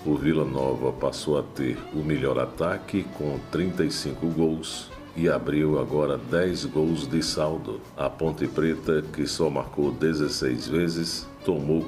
O Vila Nova passou a ter o melhor ataque com 35 gols e abriu agora 10 gols de saldo. A Ponte Preta, que só marcou 16 vezes, tomou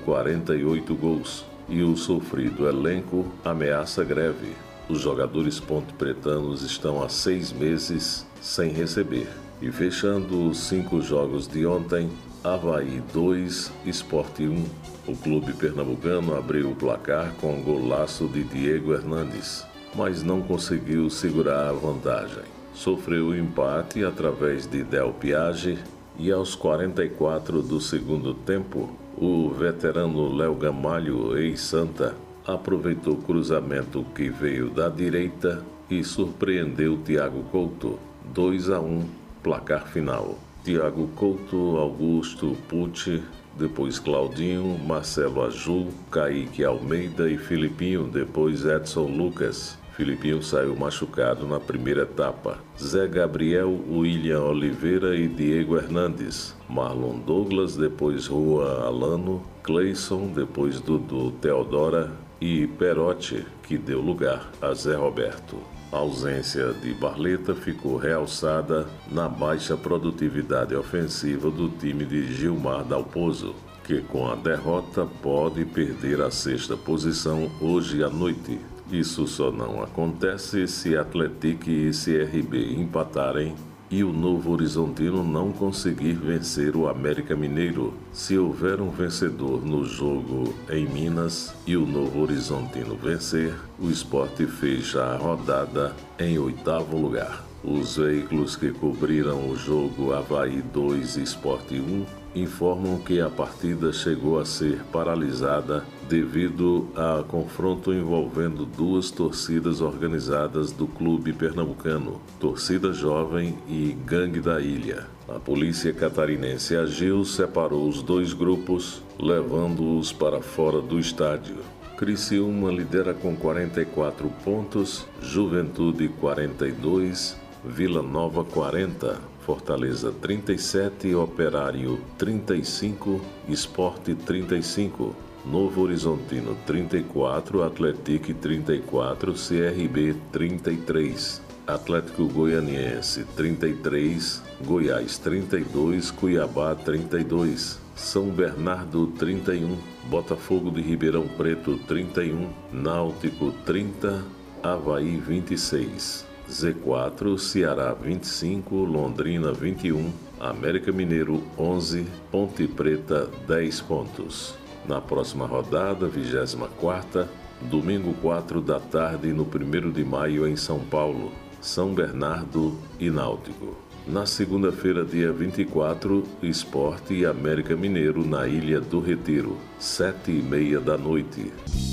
48 gols e o sofrido elenco ameaça greve. Os jogadores ponte-pretanos estão há 6 meses sem receber. E fechando os 5 jogos de ontem, Avaí 2, Sport 1. O clube pernambucano abriu o placar com um golaço de Diego Hernandes, mas não conseguiu segurar a vantagem. Sofreu o empate através de Del Piage e aos 44 do segundo tempo, o veterano Léo Gamalho, ex-Santa, aproveitou o cruzamento que veio da direita e surpreendeu Thiago Couto, 2-1, placar final. Thiago Couto, Augusto Pucci, depois Claudinho, Marcelo Aju, Kaique Almeida e Filipinho, depois Edson Lucas. Filipinho saiu machucado na primeira etapa. Zé Gabriel, William Oliveira e Diego Hernandes. Marlon Douglas, depois Rua Alano, Cleison, depois Dudu Teodora e Perotti, que deu lugar a Zé Roberto. A ausência de Barleta ficou realçada na baixa produtividade ofensiva do time de Gilmar Dalpozo, que com a derrota pode perder a 6ª posição hoje à noite. Isso só não acontece se Atlético e CRB empatarem e o Novo Horizontino não conseguir vencer o América Mineiro. Se houver um vencedor no jogo em Minas e o Novo Horizontino vencer, o Sport fecha a rodada em 8º lugar. Os veículos que cobriram o jogo Avaí 2 e Sport 1 informam que a partida chegou a ser paralisada devido a confronto envolvendo 2 torcidas organizadas do clube pernambucano, Torcida Jovem e Gangue da Ilha. A polícia catarinense agiu, separou os 2 grupos, levando-os para fora do estádio. Criciúma lidera com 44 pontos, Juventude 42, Vila Nova 40, Fortaleza 37, Operário 35, Sport 35, Novo Horizontino 34, Atlético 34, CRB 33, Atlético Goianiense 33, Goiás 32, Cuiabá 32, São Bernardo 31, Botafogo de Ribeirão Preto 31, Náutico 30, Avaí 26. Z4, Ceará 25, Londrina 21, América Mineiro 11, Ponte Preta 10 pontos. Na próxima rodada, 24ª, domingo 4 da tarde, no 1º de maio em São Paulo, São Bernardo e Náutico. Na segunda-feira, dia 24, Sport e América Mineiro na Ilha do Retiro, 7h30 da noite.